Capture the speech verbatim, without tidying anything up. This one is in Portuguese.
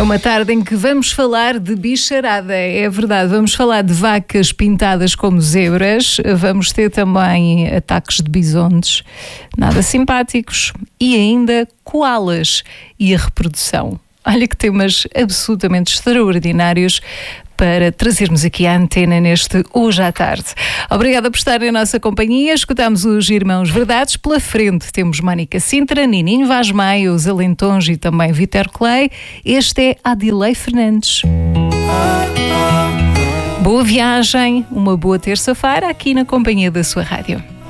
É uma tarde em que vamos falar de bicharada, é verdade. Vamos falar de vacas pintadas como zebras, vamos ter também ataques de bisontes, nada simpáticos, e ainda koalas e a reprodução. Olha que temas absolutamente extraordinários para trazermos aqui à antena neste Hoje à Tarde. Obrigada por estarem na nossa companhia. Escutamos os Irmãos Verdades. Pela frente temos Mónica Sintra, Nininho Vaz Maia, os Alentonge e também Vítor Clay. Este é Adilei Fernandes. Boa viagem, uma boa terça-feira aqui na companhia da sua rádio.